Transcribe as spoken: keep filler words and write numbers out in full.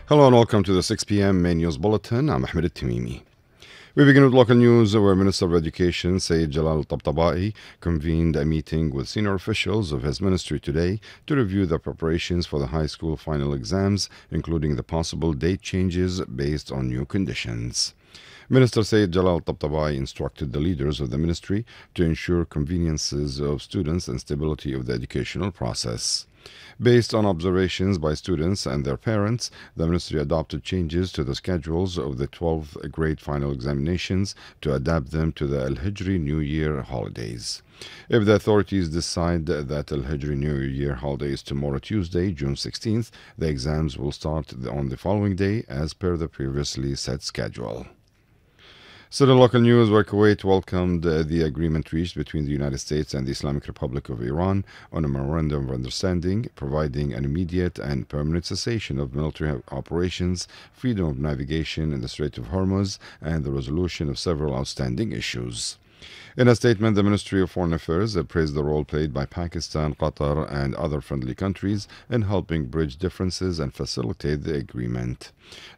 Hello and welcome to the six p m main news bulletin. I'm Ahmed Al-Tamimi. We begin with local news where Minister of Education Saeed Jalal Tabtabai convened a meeting with senior officials of his ministry today to review the preparations for the high school final exams, including the possible date changes based on new conditions. Minister Saeed Jalal Tabtabai instructed the leaders of the ministry to ensure conveniences of students and stability of the educational process. Based on observations by students and their parents, the ministry adopted changes to the schedules of the twelfth grade final examinations to adapt them to the Al-Hijri New Year holidays. If the authorities decide that Al-Hijri New Year holiday is tomorrow, Tuesday, June sixteenth, the exams will start on the following day as per the previously set schedule. So the local news where Kuwait welcomed uh, the agreement reached between the United States and the Islamic Republic of Iran on a memorandum of understanding providing an immediate and permanent cessation of military operations, freedom of navigation in the Strait of Hormuz, and the resolution of several outstanding issues. In a statement, the Ministry of Foreign Affairs praised the role played by Pakistan, Qatar, and other friendly countries in helping bridge differences and facilitate the agreement.